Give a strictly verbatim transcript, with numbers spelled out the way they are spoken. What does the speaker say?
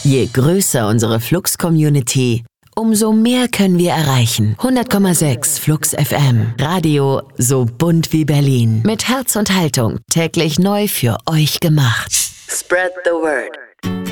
Je größer unsere Flux-Community, umso mehr können wir erreichen. hundert Komma sechs Flux F M. Radio so bunt wie Berlin. Mit Herz und Haltung täglich neu für euch gemacht. Spread the word.